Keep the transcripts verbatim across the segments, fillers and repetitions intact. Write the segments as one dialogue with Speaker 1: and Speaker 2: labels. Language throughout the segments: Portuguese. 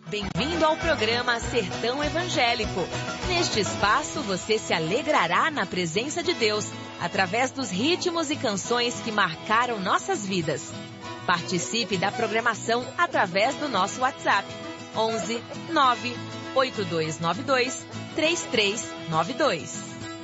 Speaker 1: Bem-vindo ao programa Sertão Evangélico. Neste espaço você se alegrará na presença de Deus, através dos ritmos e canções que marcaram nossas vidas. Participe da programação através do nosso WhatsApp onze nove oito dois nove dois três três nove dois.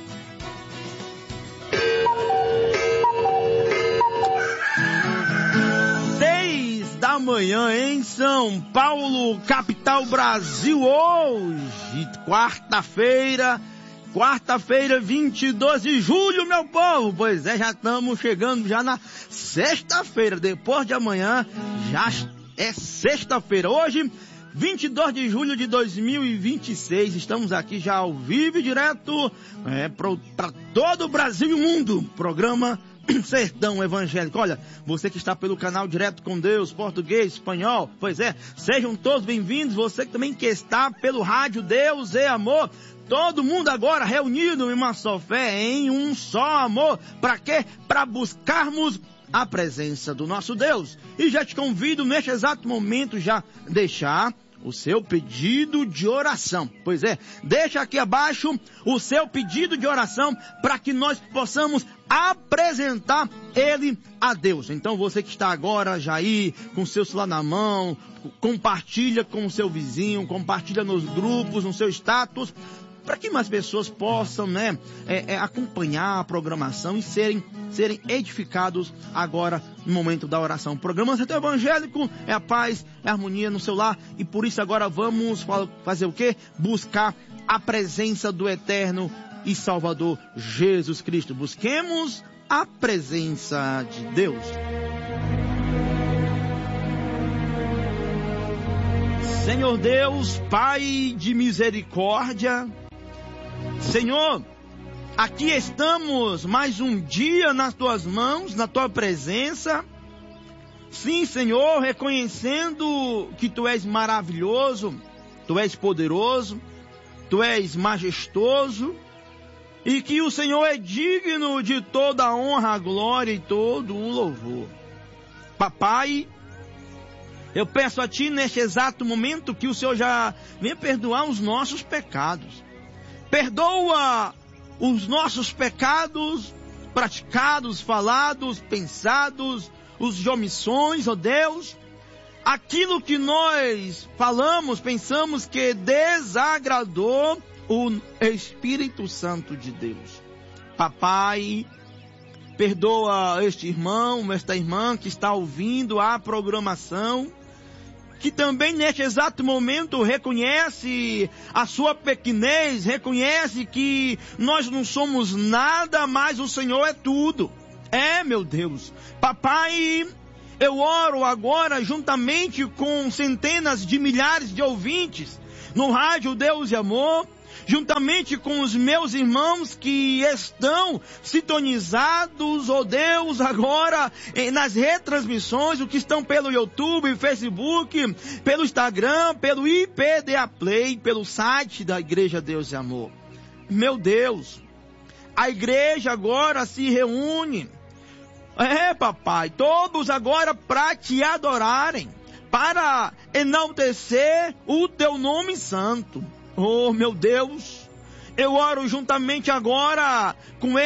Speaker 2: Da manhã em São Paulo, capital Brasil, hoje, quarta-feira, quarta-feira, vinte e dois de julho, meu povo. Pois é, já estamos chegando já na sexta-feira, depois de amanhã já é sexta-feira. Hoje, vinte e dois de julho de dois mil e vinte e seis, estamos aqui já ao vivo e direto é, para todo o Brasil e o mundo, programa Sertão Evangélico. Olha, você que está pelo canal Direto com Deus, português, espanhol, pois é, sejam todos bem-vindos. Você que também que está pelo rádio Deus é Amor, todo mundo agora reunido em uma só fé, em um só amor. Para quê? Para buscarmos a presença do nosso Deus. E já te convido neste exato momento já deixar o seu pedido de oração. Pois é, deixa aqui abaixo o seu pedido de oração para que nós possamos apresentar ele a Deus. Então você que está agora já aí com o seu celular na mão, compartilha com o seu vizinho, compartilha nos grupos, no seu status, para que mais pessoas possam, né, é, é, acompanhar a programação e serem, serem edificados agora no momento da oração. O programa Sertão Evangélico é a paz, é a harmonia no seu lar, e por isso agora vamos fazer o quê? Buscar a presença do Eterno e Salvador Jesus Cristo. Busquemos a presença de Deus. Senhor Deus, Pai de misericórdia, Senhor, aqui estamos mais um dia nas tuas mãos, na tua presença. Sim, Senhor, reconhecendo que tu és maravilhoso, tu és poderoso, tu és majestoso, e que o Senhor é digno de toda a honra, a glória e todo o louvor. Papai, eu peço a Ti neste exato momento que o Senhor já venha perdoar os nossos pecados. Perdoa os nossos pecados praticados, falados, pensados, os de omissões, ó Deus. Aquilo que nós falamos, pensamos que desagradou o Espírito Santo de Deus. Papai, perdoa este irmão, esta irmã que está ouvindo a programação, que também neste exato momento reconhece a sua pequenez, reconhece que nós não somos nada, mas o Senhor é tudo. É, meu Deus. Papai, eu oro agora juntamente com centenas de milhares de ouvintes no rádio Deus e Amor, juntamente com os meus irmãos que estão sintonizados, ó Deus, agora nas retransmissões, os que estão pelo YouTube, Facebook, pelo Instagram, pelo I P D A Play, pelo site da Igreja Deus e Amor. Meu Deus, a igreja agora se reúne, é, papai, todos agora para te adorarem, para enaltecer o teu nome santo. Oh, meu Deus, eu oro juntamente agora com